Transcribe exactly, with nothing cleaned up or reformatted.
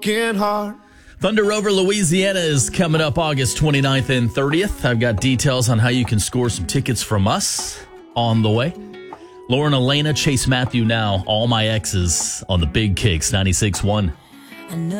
Working hard. Thunder over Louisiana is coming up August twenty-ninth and thirtieth. I've got details on how you can score some tickets from us on the way. Lauren Elena, Chase Matthew now, All My Exes on the Big Kicks ninety-six point one.